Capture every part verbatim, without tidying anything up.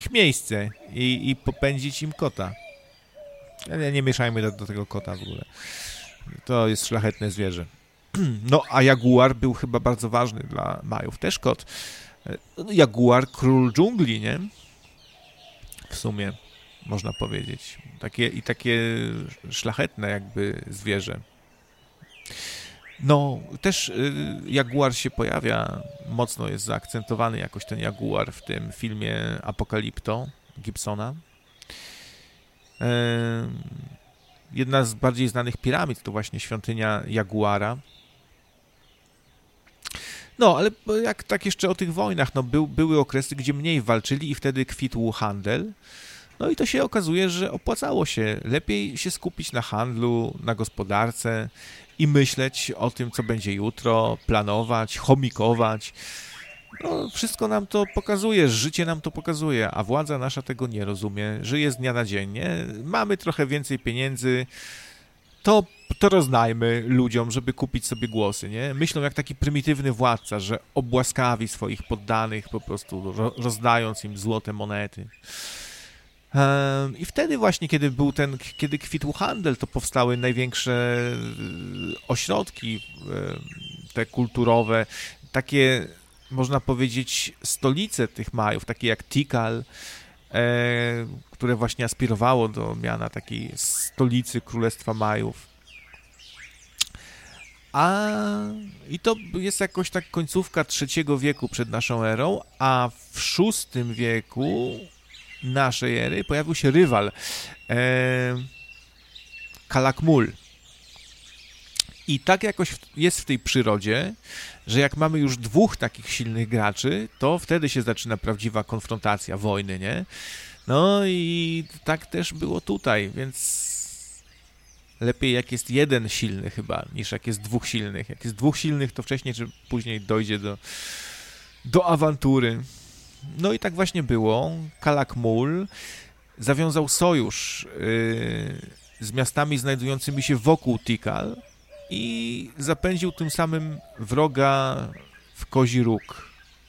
ich miejsce i, i popędzić im kota. Nie, nie mieszajmy do, do tego kota w ogóle. To jest szlachetne zwierzę. No, a jaguar był chyba bardzo ważny dla Majów. Też kot. Jaguar, król dżungli, nie? W sumie, można powiedzieć. Takie, i takie szlachetne jakby zwierzę. No, też y, jaguar się pojawia, mocno jest zaakcentowany jakoś ten jaguar w tym filmie Apokalipto Gibsona. Y, jedna z bardziej znanych piramid to właśnie świątynia jaguara. No, ale jak tak jeszcze o tych wojnach, no był, były okresy, gdzie mniej walczyli i wtedy kwitł handel. No i to się okazuje, że opłacało się. Lepiej się skupić na handlu, na gospodarce i myśleć o tym, co będzie jutro, planować, chomikować. No, wszystko nam to pokazuje, życie nam to pokazuje, a władza nasza tego nie rozumie. Żyje z dnia na dzień, nie? Mamy trochę więcej pieniędzy, to, to rozdajmy ludziom, żeby kupić sobie głosy, nie? Myślą jak taki prymitywny władca, że obłaskawi swoich poddanych po prostu, ro, rozdając im złote monety. Um, I wtedy właśnie, kiedy był ten, kiedy kwitł handel, to powstały największe ośrodki te kulturowe, takie, można powiedzieć, stolice tych Majów, takie jak Tikal, e, które właśnie aspirowało do miana takiej stolicy Królestwa Majów. A i to jest jakoś tak końcówka trzeciego wieku przed naszą erą, a w szóstym wieku naszej ery pojawił się rywal e, Calakmul. I tak jakoś jest w tej przyrodzie, że jak mamy już dwóch takich silnych graczy, to wtedy się zaczyna prawdziwa konfrontacja, wojny, nie? No i tak też było tutaj, więc lepiej jak jest jeden silny chyba, niż jak jest dwóch silnych. Jak jest dwóch silnych, to wcześniej czy później dojdzie do, do awantury. No i tak właśnie było. Calakmul zawiązał sojusz yy, z miastami znajdującymi się wokół Tikal i zapędził tym samym wroga w kozi róg.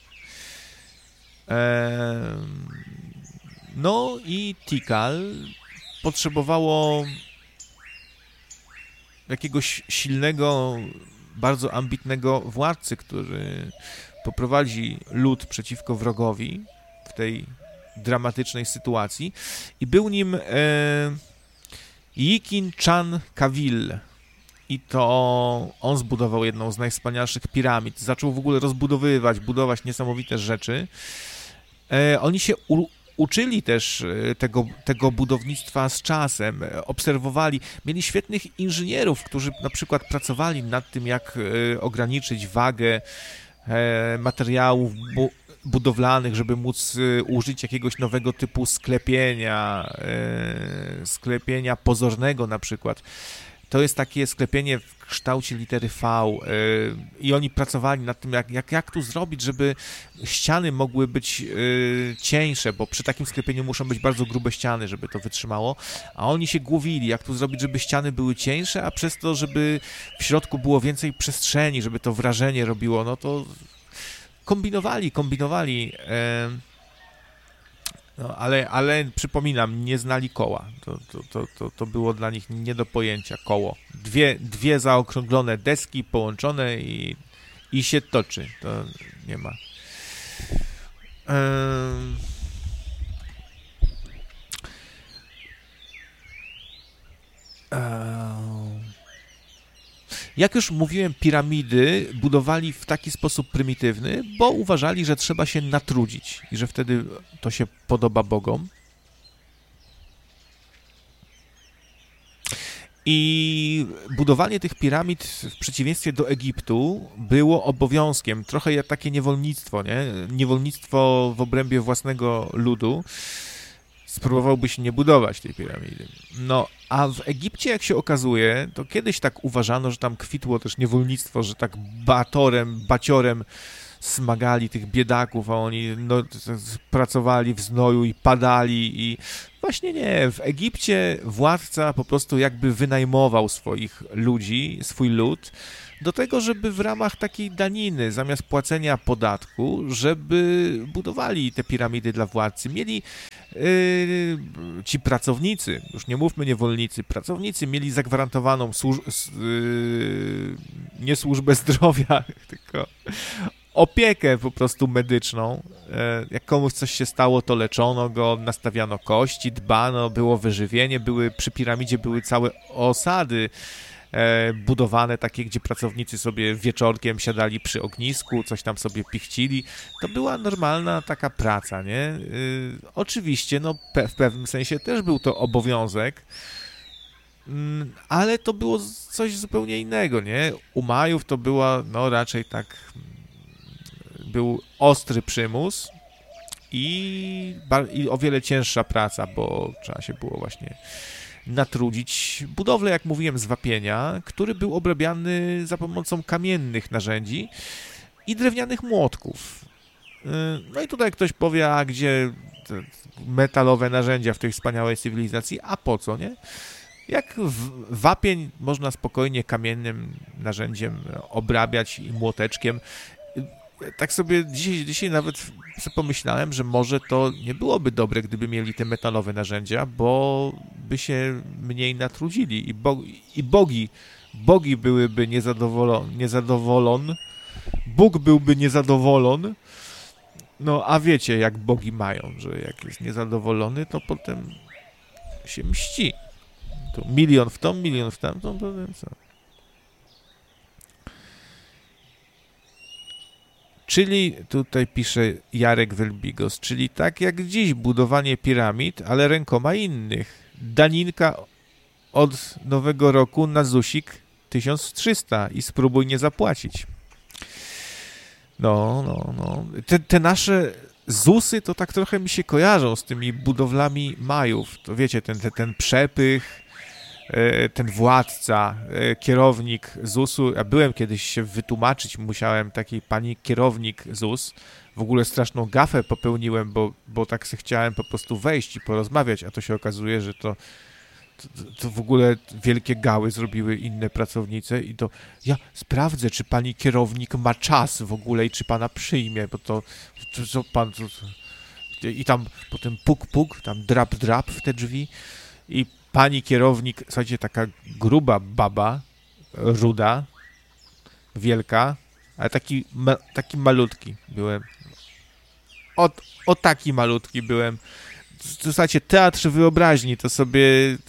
Eee, no i Tikal potrzebowało jakiegoś silnego, bardzo ambitnego władcy, który poprowadzi lud przeciwko wrogowi w tej dramatycznej sytuacji i był nim e, Yikin Chan Kawil i to on zbudował jedną z najwspanialszych piramid, zaczął w ogóle rozbudowywać, budować niesamowite rzeczy. E, oni się u, uczyli też tego, tego budownictwa z czasem, obserwowali, mieli świetnych inżynierów, którzy na przykład pracowali nad tym, jak e, ograniczyć wagę materiałów bu- budowlanych, żeby móc y, użyć jakiegoś nowego typu sklepienia, y, sklepienia pozornego na przykład. To jest takie sklepienie w kształcie litery V y, i oni pracowali nad tym, jak, jak, jak tu zrobić, żeby ściany mogły być y, cieńsze, bo przy takim sklepieniu muszą być bardzo grube ściany, żeby to wytrzymało, a oni się głowili, jak tu zrobić, żeby ściany były cieńsze, a przez to, żeby w środku było więcej przestrzeni, żeby to wrażenie robiło, no to kombinowali, kombinowali, y, no, ale, ale przypominam, nie znali koła. To, to, to, to, to było dla nich nie do pojęcia koło. Dwie, dwie zaokrąglone deski połączone i, i się toczy. To nie ma. Ehm... Ehm... Jak już mówiłem, piramidy budowali w taki sposób prymitywny, bo uważali, że trzeba się natrudzić i że wtedy to się podoba Bogom. I budowanie tych piramid w przeciwieństwie do Egiptu było obowiązkiem, trochę jak takie niewolnictwo, nie? Niewolnictwo w obrębie własnego ludu. Spróbowałbyś nie budować tej piramidy. No, a w Egipcie, jak się okazuje, to kiedyś tak uważano, że tam kwitło też niewolnictwo, że tak batorem, baciorem smagali tych biedaków, a oni no, pracowali w znoju i padali i właśnie nie. W Egipcie władca po prostu jakby wynajmował swoich ludzi, swój lud do tego, żeby w ramach takiej daniny, zamiast płacenia podatku, żeby budowali te piramidy dla władcy. Mieli yy, ci pracownicy, już nie mówmy niewolnicy, pracownicy mieli zagwarantowaną służ- yy, nie służbę zdrowia, tylko opiekę po prostu medyczną. Jak komuś coś się stało, to leczono go, nastawiano kości, dbano, było wyżywienie, były, przy piramidzie były całe osady e, budowane takie, gdzie pracownicy sobie wieczorkiem siadali przy ognisku, coś tam sobie pichcili. To była normalna taka praca, nie? Y, oczywiście, no pe- w pewnym sensie też był to obowiązek, mm, ale to było coś zupełnie innego, nie? U Majów to była, no raczej tak, był ostry przymus i, i o wiele cięższa praca, bo trzeba się było właśnie natrudzić. Budowlę, jak mówiłem, z wapienia, który był obrabiany za pomocą kamiennych narzędzi i drewnianych młotków. No i tutaj ktoś powie, a gdzie te metalowe narzędzia w tej wspaniałej cywilizacji, a po co, nie? Jak w wapień można spokojnie kamiennym narzędziem obrabiać i młoteczkiem. Tak sobie dzisiaj, dzisiaj nawet sobie pomyślałem, że może to nie byłoby dobre, gdyby mieli te metalowe narzędzia, bo by się mniej natrudzili i, bo, i bogi, bogi byłyby niezadowolone, niezadowolon, Bóg byłby niezadowolony, no a wiecie, jak bogi mają, że jak jest niezadowolony, to potem się mści. To milion w tą, milion w tamtą, to co? Czyli, tutaj pisze Jarek Welbigos, czyli tak jak dziś budowanie piramid, ale rękoma innych. Daninka od nowego roku na ZUSik tysiąc trzysta i spróbuj nie zapłacić. No, no, no. Te, te nasze ZUSy to tak trochę mi się kojarzą z tymi budowlami Majów. To wiecie, ten, ten, ten przepych, ten władca, kierownik zusu, ja byłem kiedyś się wytłumaczyć, musiałem takiej pani kierownik ZUS, w ogóle straszną gafę popełniłem, bo, bo tak se chciałem po prostu wejść i porozmawiać, a to się okazuje, że to, to, to w ogóle wielkie gały zrobiły inne pracownice i to ja sprawdzę, czy pani kierownik ma czas w ogóle i czy pana przyjmie, bo to, to, to pan to, to, i tam potem puk, puk, tam drap, drap w te drzwi i pani kierownik, słuchajcie, taka gruba baba, ruda, wielka, ale taki, ma, taki malutki byłem. O, o taki malutki byłem. Słuchajcie, teatr wyobraźni, to sobie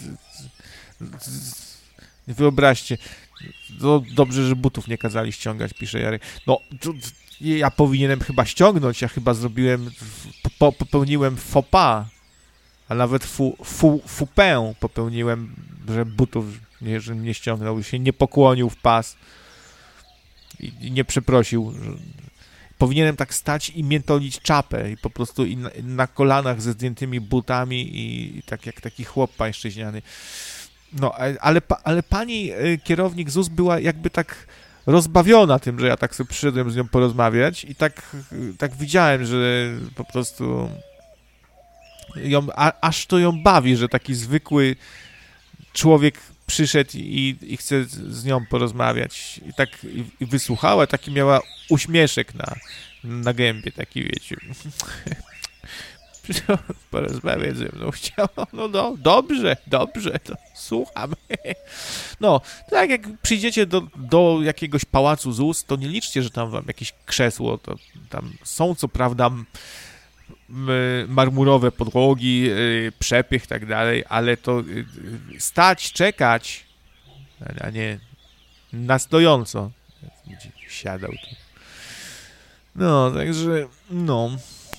wyobraźcie. No, dobrze, że butów nie kazali ściągać, pisze Jarek. No, to, ja powinienem chyba ściągnąć, ja chyba zrobiłem, po, popełniłem faux pas. A nawet fu, fu, fupę popełniłem, że butów nie, że nie ściągnął, się nie pokłonił w pas i, i nie przeprosił. Powinienem tak stać i miętolić czapę i po prostu i na, na kolanach ze zdjętymi butami i, i tak jak taki chłop pańszczyźniany. No, ale, ale pani kierownik ZUS była jakby tak rozbawiona tym, że ja tak sobie przyszedłem z nią porozmawiać i tak, tak widziałem, że po prostu ją, a, aż to ją bawi, że taki zwykły człowiek przyszedł i, i chce z nią porozmawiać. I tak i, i wysłuchała, taki miała uśmieszek na, na gębie, taki wiecie. Porozmawiać ze mną chciała. No, no dobrze, dobrze, to słucham. No, tak jak przyjdziecie do, do jakiegoś pałacu ZUS, to nie liczcie, że tam wam jakieś krzesło, to tam są co prawda marmurowe podłogi, przepych i tak dalej, ale to stać, czekać, a nie na stojąco. Będzie siadał tu. No, także, no.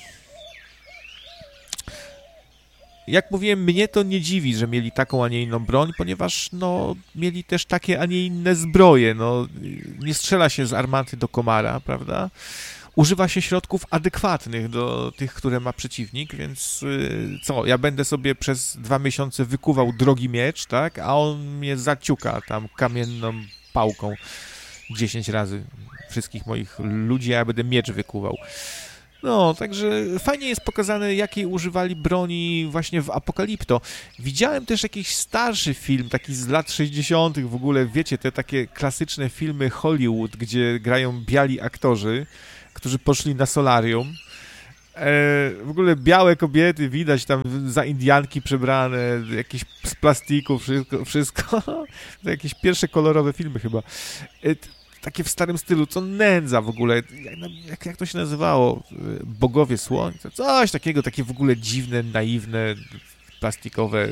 Jak mówiłem, mnie to nie dziwi, że mieli taką, a nie inną broń, ponieważ, no, mieli też takie, a nie inne zbroje, no. Nie strzela się z armaty do komara, prawda? Używa się środków adekwatnych do tych, które ma przeciwnik, więc yy, co, ja będę sobie przez dwa miesiące wykuwał drogi miecz, tak, a on mnie zaciuka tam kamienną pałką dziesięć razy wszystkich moich ludzi, a ja będę miecz wykuwał. No, także fajnie jest pokazane, jakiej używali broni właśnie w Apokalipto. Widziałem też jakiś starszy film, taki z lat sześćdziesiątych w ogóle, wiecie, te takie klasyczne filmy Hollywood, gdzie grają biali aktorzy, którzy poszli na solarium. E, w ogóle białe kobiety, widać tam za Indianki przebrane, jakieś z plastiku, wszystko, wszystko. To jakieś pierwsze kolorowe filmy chyba. E, takie w starym stylu, co nędza w ogóle, jak, jak to się nazywało? Bogowie Słońca, coś takiego, takie w ogóle dziwne, naiwne, plastikowe.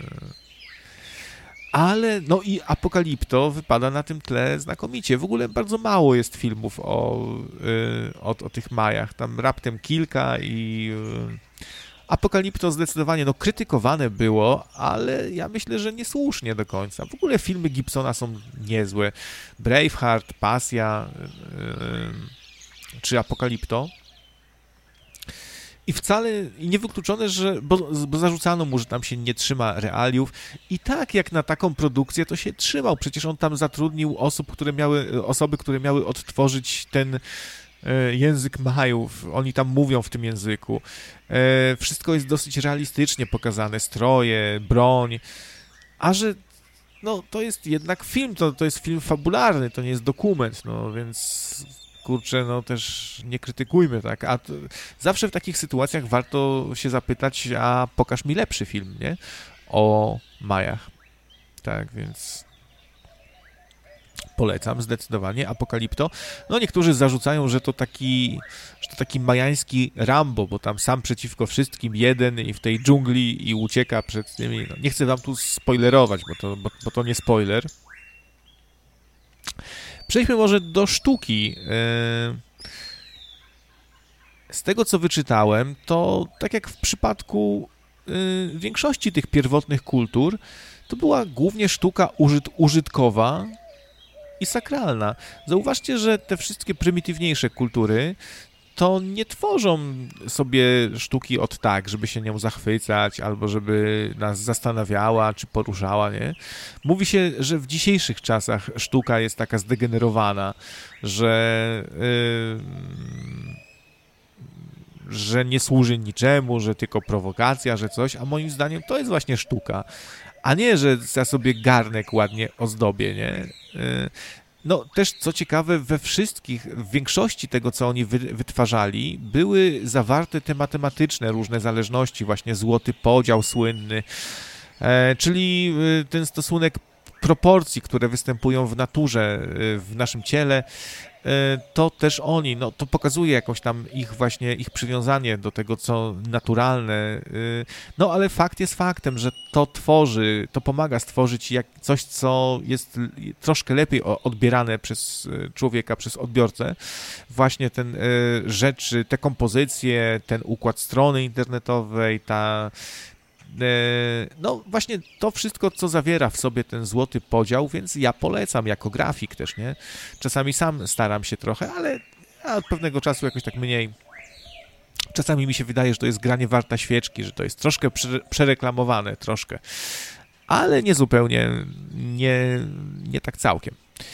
Ale, no i Apokalipto wypada na tym tle znakomicie. W ogóle bardzo mało jest filmów o, o, o tych Majach, tam raptem kilka i... Apokalipto zdecydowanie, no krytykowane było, ale ja myślę, że niesłusznie do końca. W ogóle filmy Gibsona są niezłe. Braveheart, Pasja yy, czy Apokalipto. I wcale niewykluczone, że, bo, bo zarzucano mu, że tam się nie trzyma realiów. I tak jak na taką produkcję to się trzymał. Przecież on tam zatrudnił osób, które miały, osoby, które miały odtworzyć ten język Majów, oni tam mówią w tym języku. E, wszystko jest dosyć realistycznie pokazane, stroje, broń, a że no, to jest jednak film, to, to jest film fabularny, to nie jest dokument, no więc kurczę, no też nie krytykujmy, tak, a to, zawsze w takich sytuacjach warto się zapytać, a pokaż mi lepszy film, nie, o Majach, tak, więc polecam zdecydowanie Apokalipto. No niektórzy zarzucają, że to taki, że to taki majański Rambo, bo tam sam przeciwko wszystkim jeden i w tej dżungli i ucieka przed tymi... No, nie chcę wam tu spoilerować, bo to, bo, bo to nie spoiler. Przejdźmy może do sztuki. Z tego, co wyczytałem, to tak jak w przypadku większości tych pierwotnych kultur, to była głównie sztuka użyt, użytkowa i sakralna. Zauważcie, że te wszystkie prymitywniejsze kultury to nie tworzą sobie sztuki od tak, żeby się nią zachwycać, albo żeby nas zastanawiała, czy poruszała, nie? Mówi się, że w dzisiejszych czasach sztuka jest taka zdegenerowana, że, yy, że nie służy niczemu, że tylko prowokacja, że coś, a moim zdaniem to jest właśnie sztuka. A nie, że ja sobie garnek ładnie ozdobię, nie? No też, co ciekawe, we wszystkich, w większości tego, co oni wy, wytwarzali, były zawarte te matematyczne różne zależności, właśnie złoty podział słynny, e, czyli ten stosunek proporcji, które występują w naturze, w naszym ciele, to też oni, no to pokazuje jakąś tam ich właśnie, ich przywiązanie do tego, co naturalne, no ale fakt jest faktem, że to tworzy, to pomaga stworzyć jak coś, co jest troszkę lepiej odbierane przez człowieka, przez odbiorcę, właśnie ten rzeczy, te kompozycje, ten układ strony internetowej, ta no właśnie to wszystko, co zawiera w sobie ten złoty podział, więc ja polecam jako grafik też, nie? Czasami sam staram się trochę, ale od pewnego czasu jakoś tak mniej. Czasami mi się wydaje, że to jest granie warta świeczki, że to jest troszkę przereklamowane, troszkę, ale nie zupełnie, nie, nie tak całkiem.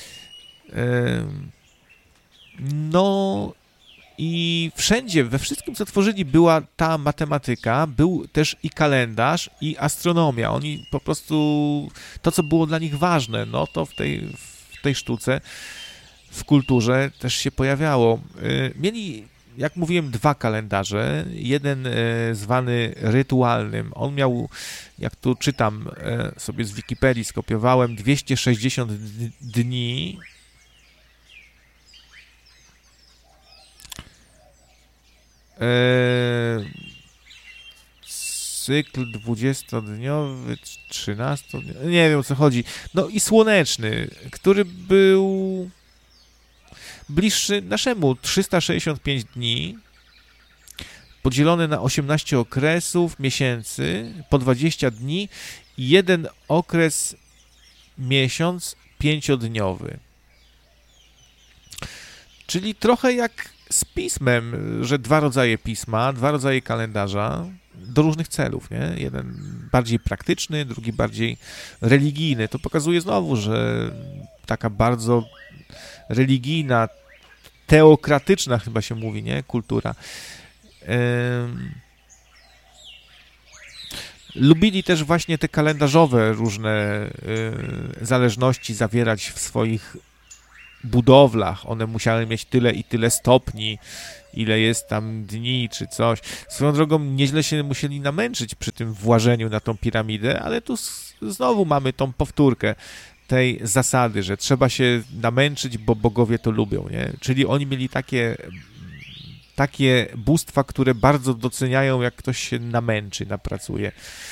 No i wszędzie, we wszystkim, co tworzyli, była ta matematyka, był też i kalendarz, i astronomia. Oni po prostu, to, co było dla nich ważne, no to w tej, w tej sztuce, w kulturze też się pojawiało. Mieli, jak mówiłem, dwa kalendarze. Jeden zwany rytualnym. On miał, jak tu czytam sobie z Wikipedii, skopiowałem, dwieście sześćdziesiąt dni. Eee, cykl dwudziestodniowy, trzynastodniowy, nie wiem, o co chodzi. No i słoneczny, który był bliższy naszemu, trzysta sześćdziesiąt pięć dni, podzielony na osiemnaście okresów, miesięcy, po dwadzieścia dni i jeden okres, miesiąc pięciodniowy. Czyli trochę jak z pismem, że dwa rodzaje pisma, dwa rodzaje kalendarza do różnych celów, nie? Jeden bardziej praktyczny, drugi bardziej religijny. To pokazuje znowu, że taka bardzo religijna, teokratyczna chyba się mówi, nie? Kultura Lubili też właśnie te kalendarzowe różne zależności zawierać w swoich budowlach. One musiały mieć tyle i tyle stopni, ile jest tam dni czy coś. Swoją drogą nieźle się musieli namęczyć przy tym włażeniu na tą piramidę, ale tu znowu mamy tą powtórkę tej zasady, że trzeba się namęczyć, bo bogowie to lubią, nie? Czyli oni mieli takie takie bóstwa, które bardzo doceniają, jak ktoś się namęczy, napracuje.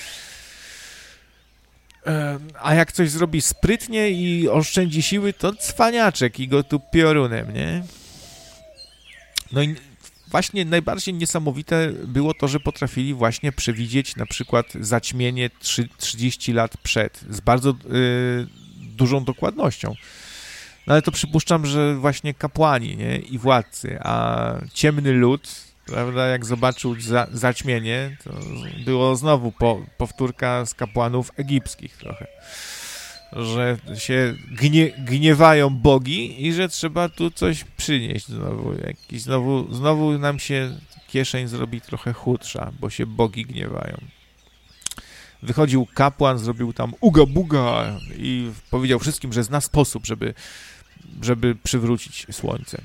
A jak coś zrobi sprytnie i oszczędzi siły, to cwaniaczek i go tu piorunem, nie? No i właśnie najbardziej niesamowite było to, że potrafili właśnie przewidzieć na przykład zaćmienie trzydzieści lat przed, z bardzo yy, dużą dokładnością. No ale to przypuszczam, że właśnie kapłani, nie? I władcy, a ciemny lud, prawda, jak zobaczył za, zaćmienie, to było znowu po, powtórka z kapłanów egipskich trochę, że się gnie, gniewają bogi i że trzeba tu coś przynieść znowu, jakiś znowu, znowu nam się kieszeń zrobi trochę chudsza, bo się bogi gniewają. Wychodził kapłan, zrobił tam uga buga i powiedział wszystkim, że zna sposób, żeby, żeby przywrócić słońce.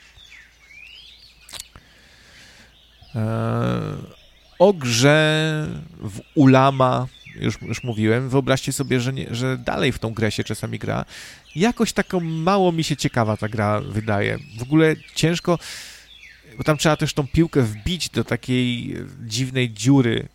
Eee, o grze w Ulama już, już mówiłem. Wyobraźcie sobie, że, nie, że dalej w tą grę się czasami gra. Jakoś taką mało mi się ciekawa ta gra wydaje. W ogóle ciężko, bo tam trzeba też tą piłkę wbić do takiej dziwnej dziury,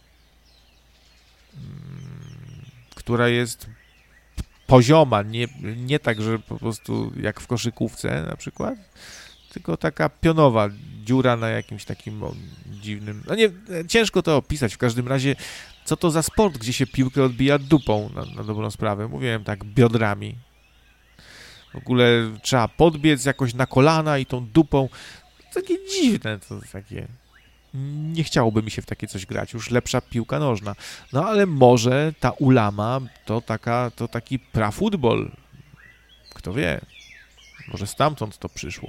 która jest pozioma, nie, nie tak, że po prostu jak w koszykówce na przykład, tylko taka pionowa dziura na jakimś takim o, dziwnym... No nie, ciężko to opisać, w każdym razie co to za sport, gdzie się piłkę odbija dupą na, na dobrą sprawę, mówiłem tak, biodrami. W ogóle trzeba podbiec jakoś na kolana i tą dupą, takie dziwne to takie... Nie chciałoby mi się w takie coś grać, już lepsza piłka nożna. No ale może ta Ulama to, taka, to taki prafutbol. Kto wie, może stamtąd to przyszło.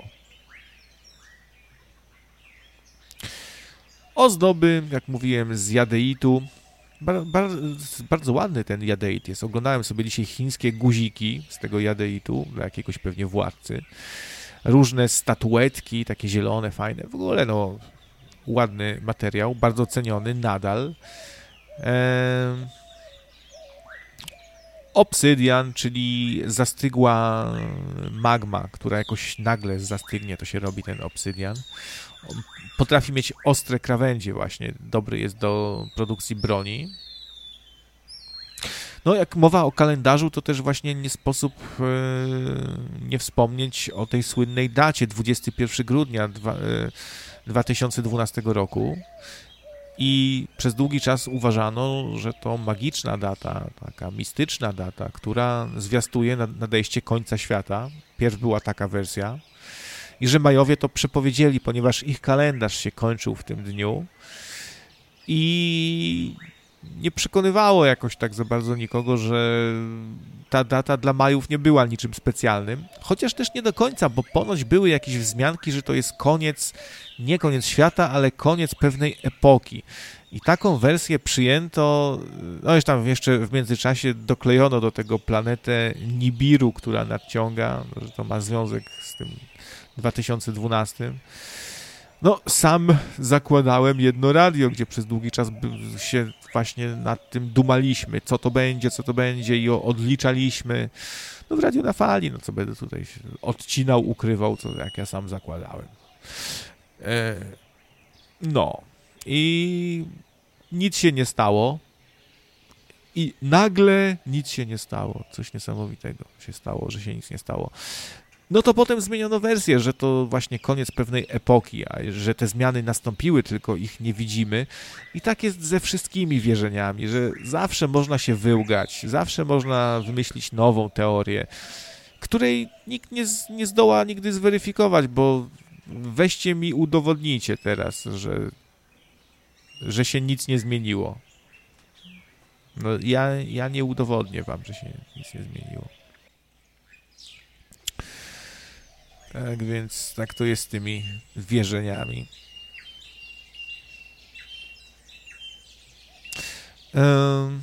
Ozdoby, jak mówiłem, z jadeitu. Bar, bar, bardzo ładny ten jadeit jest. Oglądałem sobie dzisiaj chińskie guziki z tego jadeitu, dla jakiegoś pewnie władcy. Różne statuetki, takie zielone, fajne. W ogóle no... ładny materiał, bardzo ceniony nadal. Eee, obsydian, czyli zastygła magma, która jakoś nagle zastygnie, to się robi ten obsydian. Potrafi mieć ostre krawędzie właśnie, dobry jest do produkcji broni. No, jak mowa o kalendarzu, to też właśnie nie sposób e, nie wspomnieć o tej słynnej dacie, dwudziestego pierwszego grudnia dwa tysiące dwunastego roku. I przez długi czas uważano, że to magiczna data, taka mistyczna data, która zwiastuje nadejście końca świata. Pierw była taka wersja. I że Majowie to przepowiedzieli, ponieważ ich kalendarz się kończył w tym dniu. I nie przekonywało jakoś tak za bardzo nikogo, że ta data dla Majów nie była niczym specjalnym. Chociaż też nie do końca, bo ponoć były jakieś wzmianki, że to jest koniec, nie koniec świata, ale koniec pewnej epoki. I taką wersję przyjęto, no już tam jeszcze w międzyczasie doklejono do tego planetę Nibiru, która nadciąga, że to ma związek z tym dwa tysiące dwunastym. No, sam zakładałem jedno radio, gdzie przez długi czas się właśnie nad tym dumaliśmy, co to będzie, co to będzie i odliczaliśmy. No w Radio na Fali, no co będę tutaj się odcinał, ukrywał, co jak ja sam zakładałem. E, no i nic się nie stało i nagle nic się nie stało. Coś niesamowitego się stało, że się nic nie stało. No to potem zmieniono wersję, że to właśnie koniec pewnej epoki, a że te zmiany nastąpiły, tylko ich nie widzimy. I tak jest ze wszystkimi wierzeniami, że zawsze można się wyłgać, zawsze można wymyślić nową teorię, której nikt nie, nie zdoła nigdy zweryfikować, bo weźcie mi udowodnijcie teraz, że, że się nic nie zmieniło. No ja, ja nie udowodnię wam, że się nic nie zmieniło. Tak więc tak to jest z tymi wierzeniami. Um,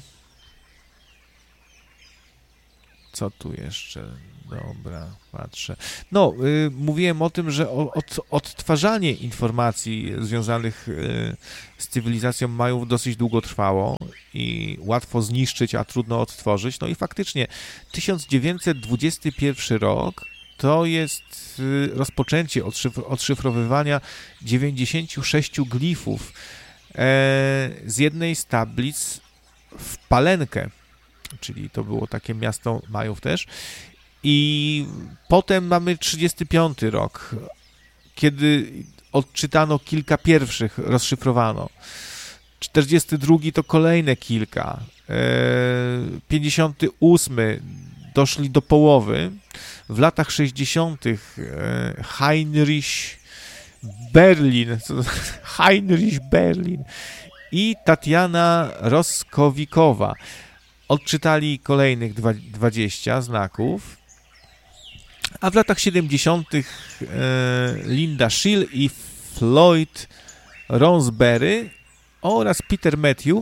co tu jeszcze? Dobra, patrzę. No, y, mówiłem o tym, że od, odtwarzanie informacji związanych y, z cywilizacją Majów dosyć długo trwało i łatwo zniszczyć, a trudno odtworzyć. No i faktycznie tysiąc dziewięćset dwudziesty pierwszy rok to jest y, rozpoczęcie odszyf- odszyfrowywania dziewięćdziesięciu sześciu glifów e, z jednej z tablic w Palenkę, czyli to było takie miasto Majów też. I potem mamy trzydziesty piąty rok, kiedy odczytano kilka pierwszych, rozszyfrowano. czterdziesty drugi to kolejne kilka. pięćdziesiąty ósmy doszli do połowy. W latach sześćdziesiątych Heinrich Berlin, Heinrich Berlin i Tatiana Roskowikowa odczytali kolejnych dwadzieścia znaków. A w latach siedemdziesiątych Linda Schill i Floyd Ronsbury oraz Peter Matthew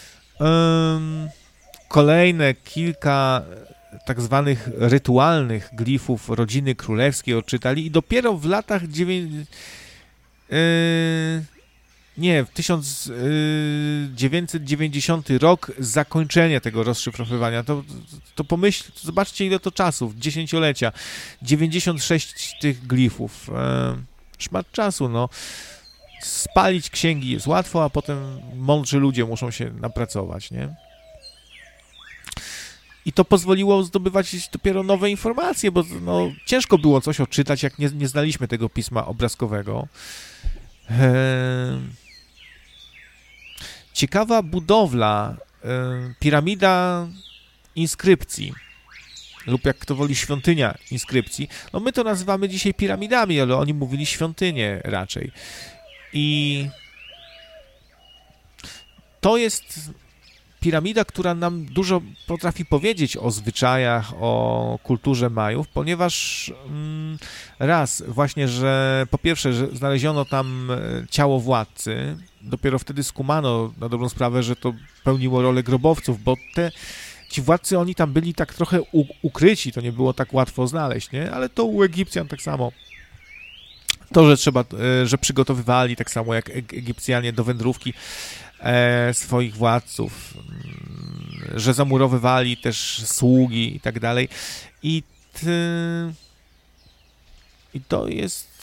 kolejne kilka tak zwanych rytualnych glifów rodziny królewskiej odczytali i dopiero w latach dziewięć... nie, w tysiąc dziewięćset dziewięćdziesiąty rok zakończenie tego rozszyfrowywania. To, to pomyśl, zobaczcie ile to czasów, dziesięciolecia. dziewięćdziesiąt sześć tych glifów. E, szmat czasu, no. Spalić księgi jest łatwo, a potem mądrzy ludzie muszą się napracować, nie? I to pozwoliło zdobywać dopiero nowe informacje, bo no, ciężko było coś odczytać, jak nie, nie znaliśmy tego pisma obrazkowego. E, Ciekawa budowla, y, piramida inskrypcji, lub jak kto woli świątynia inskrypcji. No my to nazywamy dzisiaj piramidami, ale oni mówili świątynie raczej. I to jest piramida, która nam dużo potrafi powiedzieć o zwyczajach, o kulturze Majów, ponieważ mm, raz właśnie, że po pierwsze, że znaleziono tam ciało władcy, dopiero wtedy skumano na dobrą sprawę, że to pełniło rolę grobowców, bo te, ci władcy, oni tam byli tak trochę u, ukryci, to nie było tak łatwo znaleźć, nie? Ale to u Egipcjan tak samo. To, że trzeba, że przygotowywali tak samo jak Egipcjanie do wędrówki e, swoich władców, że zamurowywali też sługi i tak dalej. I, ty, i to jest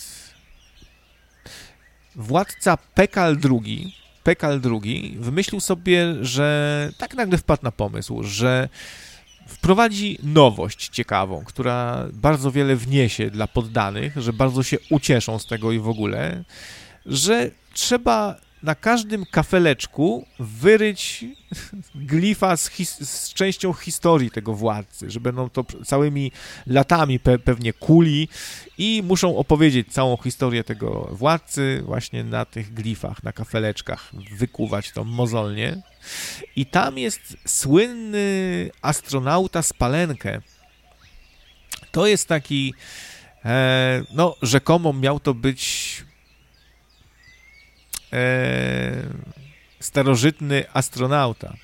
władca Pekal drugi, Pekal drugi wymyślił sobie, że tak nagle wpadł na pomysł, że wprowadzi nowość ciekawą, która bardzo wiele wniesie dla poddanych, że bardzo się ucieszą z tego i w ogóle, że trzeba na każdym kafeleczku wyryć glifa z, his- z częścią historii tego władcy, że będą to całymi latami pe- pewnie kuli i muszą opowiedzieć całą historię tego władcy właśnie na tych glifach, na kafeleczkach, wykuwać to mozolnie. I tam jest słynny astronauta z Palenkę. To jest taki, e, no rzekomo miał to być e, starożytny astronauta,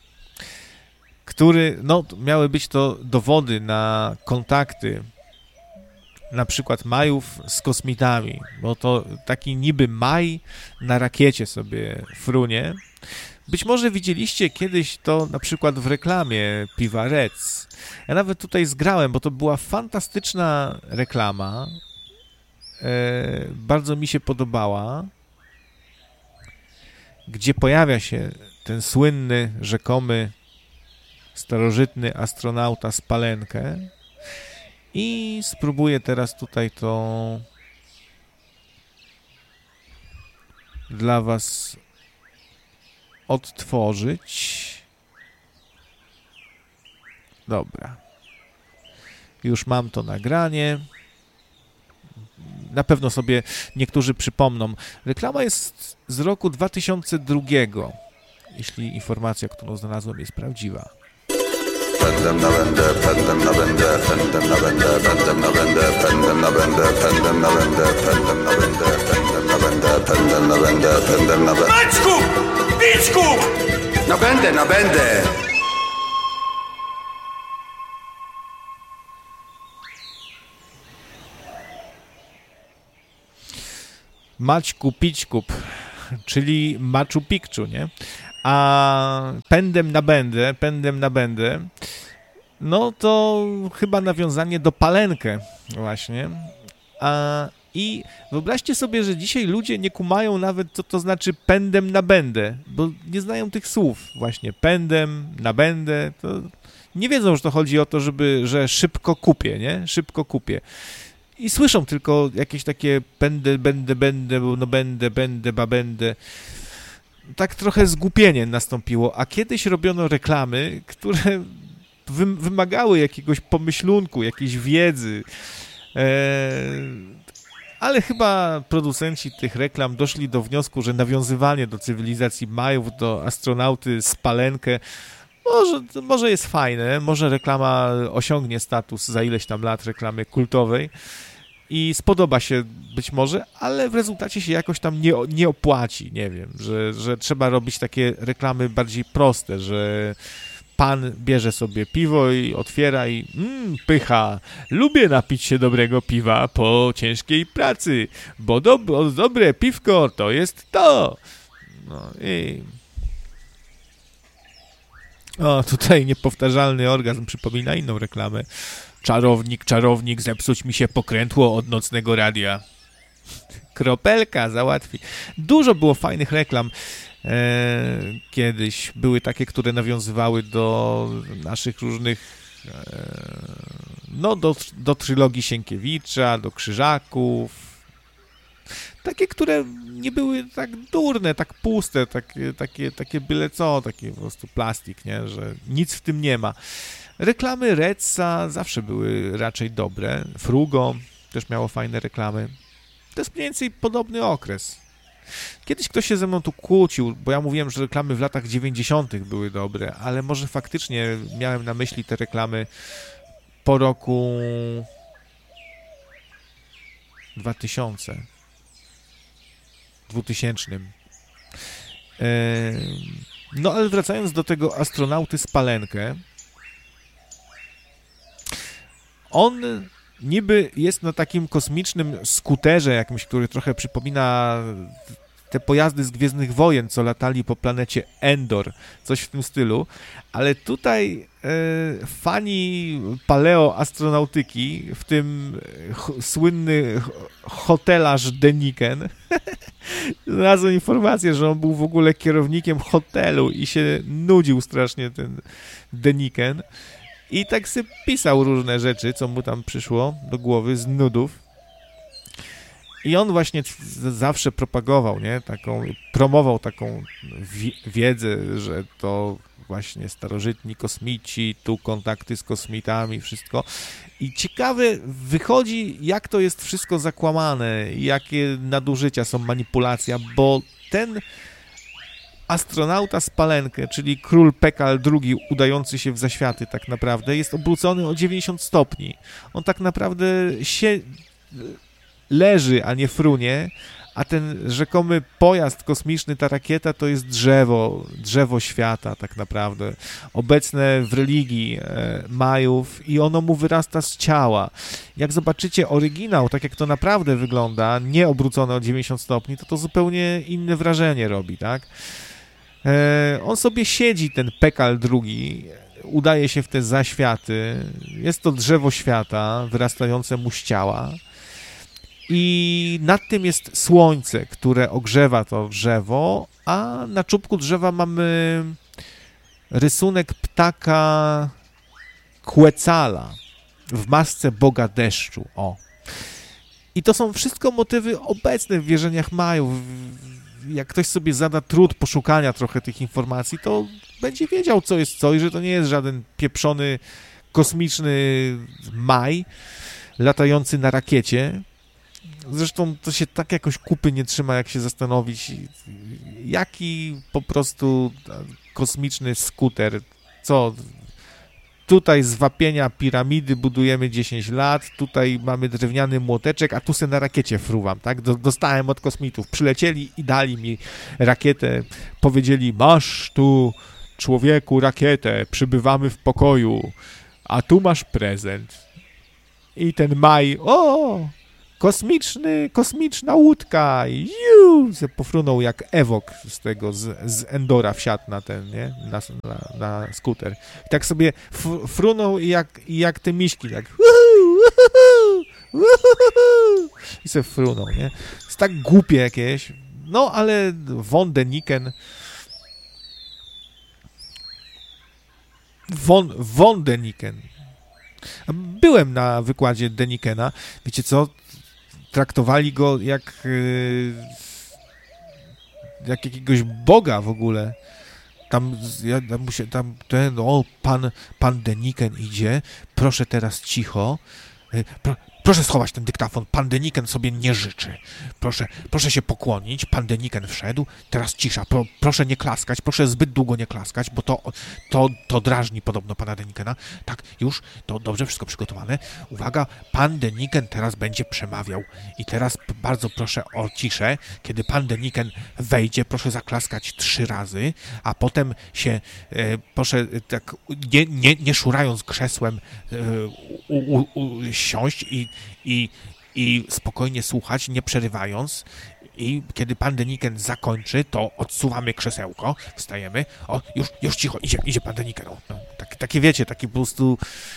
który, no miały być to dowody na kontakty na przykład Majów z kosmitami, bo to taki niby Maj na rakiecie sobie frunie. Być może widzieliście kiedyś to na przykład w reklamie piwa Rec. Ja nawet tutaj zgrałem, bo to była fantastyczna reklama. E, bardzo mi się podobała. Gdzie pojawia się ten słynny, rzekomy, starożytny astronauta z Palenkę. I spróbuję teraz tutaj to dla was odtworzyć. Dobra. Już mam to nagranie. Na pewno sobie niektórzy przypomną. Reklama jest z roku dwa tysiące drugiego, jeśli informacja, którą znalazłem, jest prawdziwa. Pędem na będę, pędem na będę, pędem na będę, pędem na będę, pędem na będę, pędem na będę, pędem na będę, pędem na będę, pędem na będę, pędem na będę. Maćku! Biczku! No będę, no będę. Maćku Pićkup, czyli Machu Picchu, nie? A pędem na będę, pędem na będę, no to chyba nawiązanie do Palenkę właśnie. A, I wyobraźcie sobie, że dzisiaj ludzie nie kumają nawet, co to znaczy pędem na będę, bo nie znają tych słów właśnie, pędem na będę, to nie wiedzą, że to chodzi o to, żeby, że szybko kupię, nie? Szybko kupię. I słyszą tylko jakieś takie będę, będę, będę, no będę, będę, ba będę. Tak trochę zgłupienie nastąpiło, a kiedyś robiono reklamy, które wymagały jakiegoś pomyślunku, jakiejś wiedzy. Eee, ale chyba producenci tych reklam doszli do wniosku, że nawiązywanie do cywilizacji Majów, do astronauty z Palenkę może, może jest fajne, może reklama osiągnie status za ileś tam lat reklamy kultowej i spodoba się być może, ale w rezultacie się jakoś tam nie, nie opłaci, nie wiem, że, że trzeba robić takie reklamy bardziej proste, że pan bierze sobie piwo i otwiera i mmm, pycha, lubię napić się dobrego piwa po ciężkiej pracy, bo do, dobre piwko to jest to. No i... O, tutaj niepowtarzalny orgazm przypomina inną reklamę. Czarownik, czarownik, zepsuć mi się pokrętło od nocnego radia. Kropelka załatwi. Dużo było fajnych reklam. E, kiedyś były takie, które nawiązywały do naszych różnych e, no do, do trylogii Sienkiewicza, do Krzyżaków. Takie, które nie były tak durne, tak puste, takie, takie, takie byle co, takie po prostu plastik, nie? Że nic w tym nie ma. Reklamy Redsa zawsze były raczej dobre. Frugo też miało fajne reklamy. To jest mniej więcej podobny okres. Kiedyś ktoś się ze mną tu kłócił, bo ja mówiłem, że reklamy w latach dziewięćdziesiątych były dobre, ale może faktycznie miałem na myśli te reklamy po roku dwutysięcznym. dwutysięcznym. No ale wracając do tego astronauty z Palenkę, on niby jest na takim kosmicznym skuterze jakimś, który trochę przypomina te pojazdy z Gwiezdnych Wojen, co latali po planecie Endor, coś w tym stylu, ale tutaj e, fani paleoastronautyki, w tym ch, słynny hotelarz Deniken, znalazłem informację, że on był w ogóle kierownikiem hotelu i się nudził strasznie ten Deniken i tak sobie pisał różne rzeczy, co mu tam przyszło do głowy z nudów. I on właśnie zawsze propagował, nie, taką, promował taką wi- wiedzę, że to właśnie starożytni kosmici, tu kontakty z kosmitami, wszystko. I ciekawe wychodzi, jak to jest wszystko zakłamane, jakie nadużycia są, manipulacja, bo ten astronauta z Palenkę, czyli król Pekal drugi udający się w zaświaty tak naprawdę, jest obrócony o dziewięćdziesiąt stopni. On tak naprawdę się... leży, a nie frunie, a ten rzekomy pojazd kosmiczny, ta rakieta, to jest drzewo, drzewo świata tak naprawdę, obecne w religii e, Majów i ono mu wyrasta z ciała. Jak zobaczycie oryginał, tak jak to naprawdę wygląda, nie obrócone o dziewięćdziesiąt stopni, to to zupełnie inne wrażenie robi, tak? E, on sobie siedzi, ten Pekal drugi, udaje się w te zaświaty, jest to drzewo świata wyrastające mu z ciała. I nad tym jest słońce, które ogrzewa to drzewo, a na czubku drzewa mamy rysunek ptaka Quetzala w masce Boga Deszczu. O. I to są wszystko motywy obecne w wierzeniach Majów. Jak ktoś sobie zada trud poszukania trochę tych informacji, to będzie wiedział, co jest co i że to nie jest żaden pieprzony, kosmiczny Maj latający na rakiecie. Zresztą to się tak jakoś kupy nie trzyma, jak się zastanowić, jaki po prostu kosmiczny skuter, co tutaj z wapienia piramidy budujemy dziesięć lat, tutaj mamy drewniany młoteczek, a tu se na rakiecie fruwam, tak? Dostałem od kosmitów, przylecieli i dali mi rakietę, powiedzieli, masz tu człowieku rakietę, przybywamy w pokoju, a tu masz prezent. I ten Maj, o, kosmiczny, kosmiczna łódka, i jiu, se pofrunął jak Ewok z tego, z, z Endora wsiadł na ten, nie, na, na, na skuter. I tak sobie f- frunął jak, jak te miśki, tak i se frunął, nie. Jest tak głupie jakieś, no ale von Däniken von, von Däniken byłem na wykładzie Dänikena, wiecie co, traktowali go jak yy, jak jakiegoś boga w ogóle. Tam, ja, tam, musie, tam ten, o, pan, pan Däniken idzie, proszę teraz cicho, yy, pro, proszę schować ten dyktafon, pan Däniken sobie nie życzy, proszę, proszę się pokłonić, pan Däniken wszedł, teraz cisza, pro, proszę nie klaskać, proszę zbyt długo nie klaskać, bo to, to, to drażni podobno pana Dänikena. Tak, już, to dobrze, wszystko przygotowane. Uwaga, pan Däniken teraz będzie przemawiał i teraz bardzo proszę o ciszę. Kiedy pan Däniken wejdzie, proszę zaklaskać trzy razy, a potem się, e, proszę tak, nie, nie, nie szurając krzesłem, e, u, u, u, siąść i, i, i spokojnie słuchać, nie przerywając. I kiedy pan Däniken zakończy, to odsuwamy krzesełko, wstajemy. O, już, już cicho, idzie, idzie pan Däniken. O, no, tak, takie wiecie, taki po prostu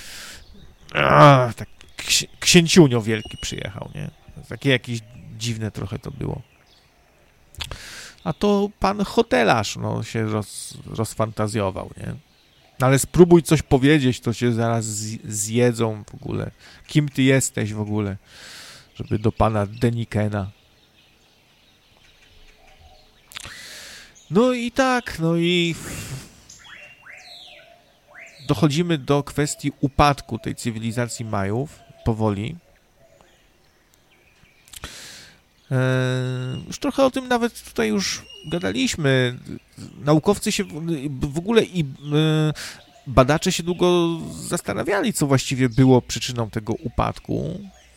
a, tak, ksi, księciunio wielki przyjechał, nie? Takie jakieś dziwne trochę to było. A to pan hotelarz, no, się roz, rozfantazjował, nie? No, ale spróbuj coś powiedzieć, to cię zaraz zjedzą w ogóle. Kim ty jesteś w ogóle, żeby do pana Dänikena. No i tak, no i dochodzimy do kwestii upadku tej cywilizacji Majów, powoli. Eee, już trochę o tym nawet tutaj już gadaliśmy. Naukowcy się w ogóle i e, badacze się długo zastanawiali, co właściwie było przyczyną tego upadku.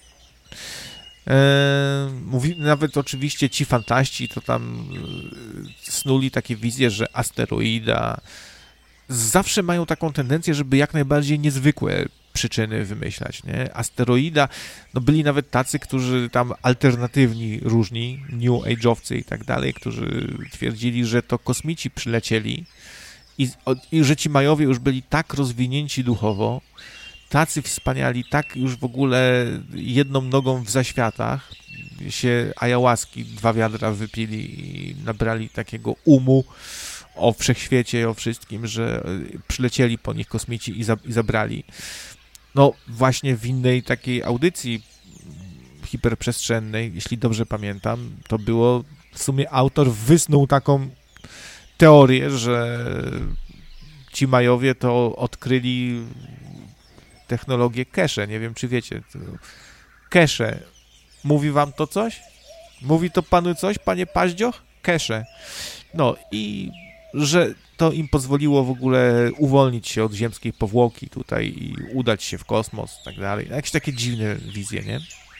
E, mówi, nawet oczywiście ci fantaści to tam e, snuli takie wizje, że asteroida zawsze mają taką tendencję, żeby jak najbardziej niezwykłe przyczyny wymyślać, nie? Asteroida, no byli nawet tacy, którzy tam alternatywni, różni, New Age'owcy i tak dalej, którzy twierdzili, że to kosmici przylecieli i, i że ci Majowie już byli tak rozwinięci duchowo, tacy wspaniali, tak już w ogóle jedną nogą w zaświatach, się ayahuaski dwa wiadra wypili i nabrali takiego umu o wszechświecie i o wszystkim, że przylecieli po nich kosmici i, za, i zabrali. No właśnie w innej takiej audycji hiperprzestrzennej, jeśli dobrze pamiętam, to było, w sumie autor wysnuł taką teorię, że ci Majowie to odkryli technologię cache. Nie wiem, czy wiecie. Cache. Mówi wam to coś? Mówi to panu coś, panie Paździoch? Cache. No i że to im pozwoliło w ogóle uwolnić się od ziemskiej powłoki tutaj i udać się w kosmos i tak dalej. Jakieś takie dziwne wizje, nie?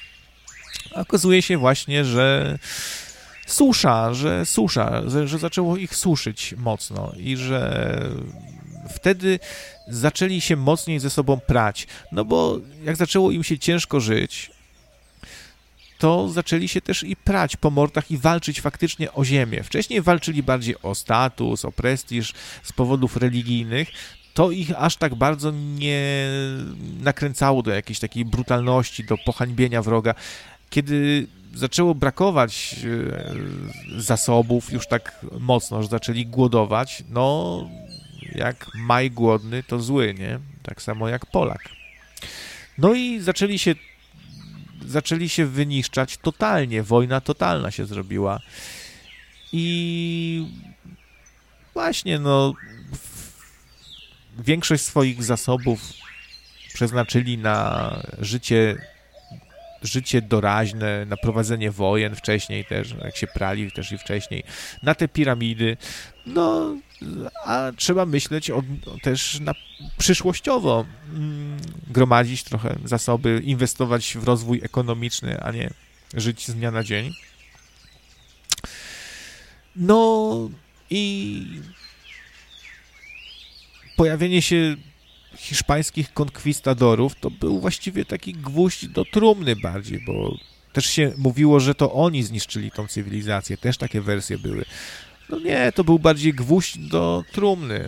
A okazuje się właśnie, że susza, że susza, że, że zaczęło ich suszyć mocno i że wtedy zaczęli się mocniej ze sobą prać. No bo jak zaczęło im się ciężko żyć, to zaczęli się też i prać po mordach i walczyć faktycznie o ziemię. Wcześniej walczyli bardziej o status, o prestiż z powodów religijnych. To ich aż tak bardzo nie nakręcało do jakiejś takiej brutalności, do pohańbienia wroga. Kiedy zaczęło brakować zasobów już tak mocno, że zaczęli głodować, no jak Maj głodny, to zły, nie? Tak samo jak Polak. No i zaczęli się zaczęli się wyniszczać totalnie, wojna totalna się zrobiła. I właśnie, no, większość swoich zasobów przeznaczyli na życie, życie doraźne, na prowadzenie wojen wcześniej też, jak się prali też i wcześniej, na te piramidy. No, a trzeba myśleć o, też na przyszłościowo, mm, gromadzić trochę zasoby, inwestować w rozwój ekonomiczny, a nie żyć z dnia na dzień. No i pojawienie się hiszpańskich konkwistadorów to był właściwie taki gwóźdź do trumny bardziej, bo też się mówiło, że to oni zniszczyli tą cywilizację, też takie wersje były. No nie, to był bardziej gwóźdź do trumny.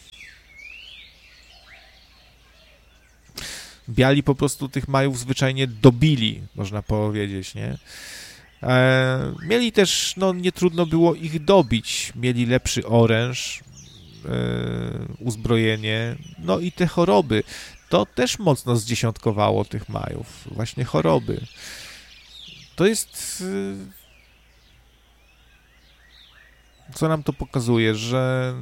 Biali po prostu tych Majów zwyczajnie dobili, można powiedzieć, nie? E, mieli też, no nie trudno było ich dobić, mieli lepszy oręż, e, uzbrojenie, no i te choroby, to też mocno zdziesiątkowało tych Majów, właśnie choroby. To jest, e, co nam to pokazuje, że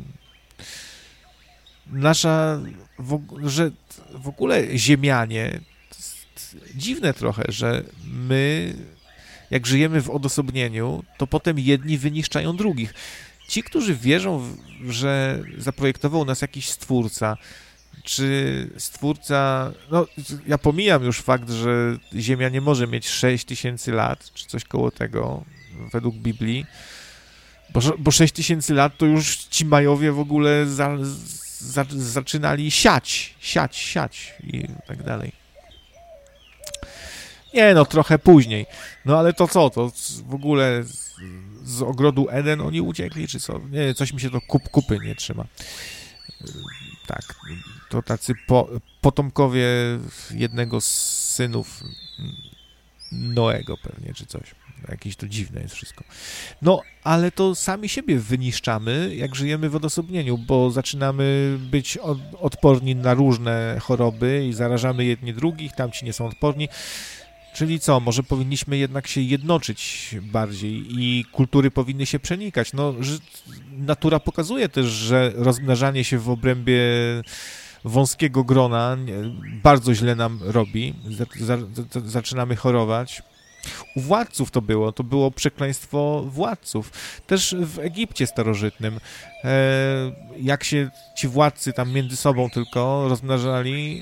nasza, w, że w ogóle ziemianie, to jest dziwne trochę, że my, jak żyjemy w odosobnieniu, to potem jedni wyniszczają drugich. Ci, którzy wierzą, w, że zaprojektował nas jakiś stwórca, czy stwórca, no ja pomijam już fakt, że Ziemia nie może mieć sześć tysięcy lat, czy coś koło tego, według Biblii, bo, bo sześć tysięcy lat to już ci Majowie w ogóle za, za, zaczynali siać, siać, siać i tak dalej. Nie no, trochę później. No ale to co, to w ogóle z, z ogrodu Eden oni uciekli, czy co? Nie, coś mi się to kup, kupy nie trzyma. Tak, to tacy po, potomkowie jednego z synów Noego pewnie, czy coś. Jakieś to dziwne jest wszystko. No, ale to sami siebie wyniszczamy, jak żyjemy w odosobnieniu, bo zaczynamy być od, odporni na różne choroby i zarażamy jedni drugich, tamci nie są odporni. Czyli co, może powinniśmy jednak się jednoczyć bardziej i kultury powinny się przenikać. No, że natura pokazuje też, że rozmnażanie się w obrębie wąskiego grona bardzo źle nam robi. Zaczynamy chorować. U władców to było, to było przekleństwo władców. Też w Egipcie starożytnym, jak się ci władcy tam między sobą tylko rozmnażali,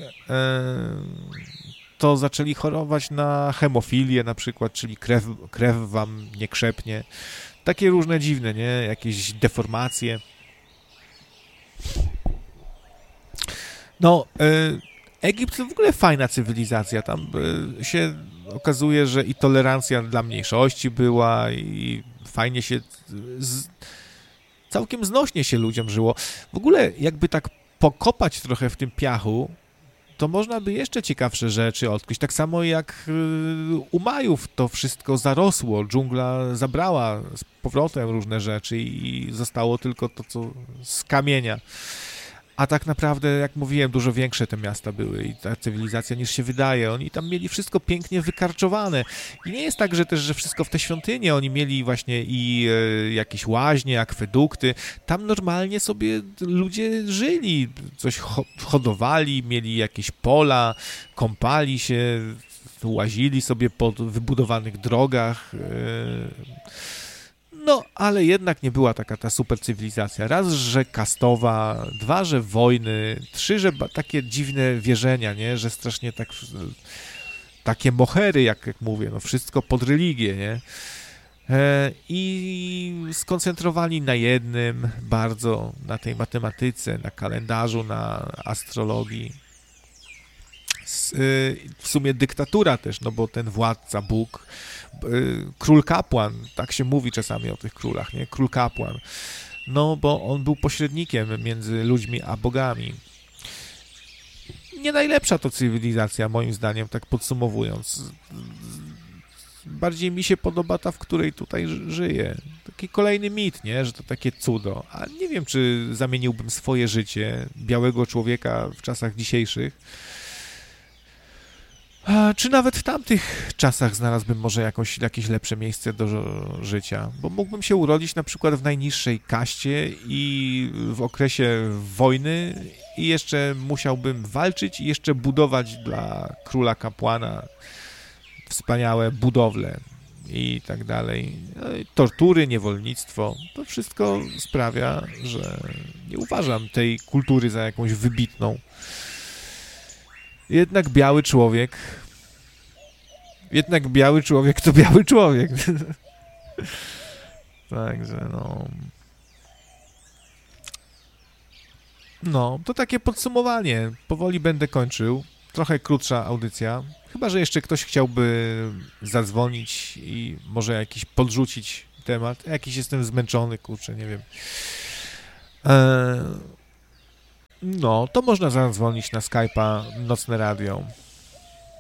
to zaczęli chorować na hemofilię na przykład, czyli krew, krew wam nie krzepnie. Takie różne dziwne, nie? Jakieś deformacje. No, y, Egipt to w ogóle fajna cywilizacja. Tam y, się okazuje, że i tolerancja dla mniejszości była i fajnie się, z, całkiem znośnie się ludziom żyło. W ogóle jakby tak pokopać trochę w tym piachu, to można by jeszcze ciekawsze rzeczy odkryć. Tak samo jak u Majów to wszystko zarosło, dżungla zabrała z powrotem różne rzeczy i zostało tylko to, co z kamienia. A tak naprawdę, jak mówiłem, dużo większe te miasta były i ta cywilizacja niż się wydaje. Oni tam mieli wszystko pięknie wykarczowane. I nie jest tak, że też, że wszystko w te świątynie. Oni mieli właśnie i e, jakieś łaźnie, akwedukty. Tam normalnie sobie ludzie żyli, coś ho- hodowali, mieli jakieś pola, kąpali się, łazili sobie po wybudowanych drogach. E, No, ale jednak nie była taka ta super cywilizacja. Raz, że kastowa, dwa, że wojny, trzy, że ba- takie dziwne wierzenia, nie? Że strasznie tak, takie mohery, jak, jak mówię, no wszystko pod religię, nie? E, I skoncentrowali na jednym bardzo, na tej matematyce, na kalendarzu, na astrologii. S, y, w sumie dyktatura też, no bo ten władca, Bóg, król kapłan, tak się mówi czasami o tych królach, nie? Król kapłan. No, bo on był pośrednikiem między ludźmi a bogami. Nie najlepsza to cywilizacja, moim zdaniem, tak podsumowując. Bardziej mi się podoba ta, w której tutaj żyję. Taki kolejny mit, nie? Że to takie cudo. A nie wiem, czy zamieniłbym swoje życie białego człowieka w czasach dzisiejszych, A, czy nawet w tamtych czasach znalazłbym może jakoś, jakieś lepsze miejsce do życia, bo mógłbym się urodzić na przykład w najniższej kaście i w okresie wojny i jeszcze musiałbym walczyć i jeszcze budować dla króla kapłana wspaniałe budowle i tak dalej. No i tortury, niewolnictwo, to wszystko sprawia, że nie uważam tej kultury za jakąś wybitną. Jednak biały człowiek, jednak biały człowiek to biały człowiek. Także no... No, to takie podsumowanie. Powoli będę kończył. Trochę krótsza audycja. Chyba że jeszcze ktoś chciałby zadzwonić i może jakiś podrzucić temat. Jakiś jestem zmęczony, kurczę, nie wiem. Eee, no, to można zadzwonić na Skype'a Nocne Radio.